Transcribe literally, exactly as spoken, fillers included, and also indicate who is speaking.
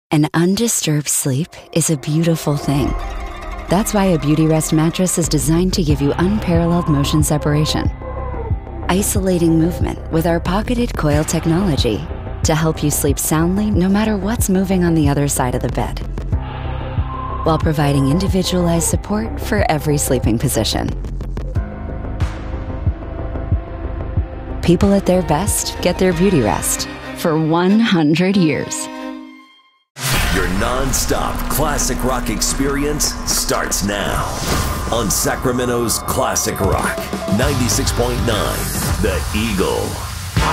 Speaker 1: And undisturbed sleep is a beautiful thing. That's why a Beautyrest mattress is designed to give you unparalleled motion separation, isolating movement with our pocketed coil technology to help you sleep soundly no matter what's moving on the other side of the bed, while providing individualized support for every sleeping position. People at their best get their Beautyrest for one hundred years.
Speaker 2: Your non-stop classic rock experience starts now on Sacramento's Classic Rock ninety-six point nine, The Eagle.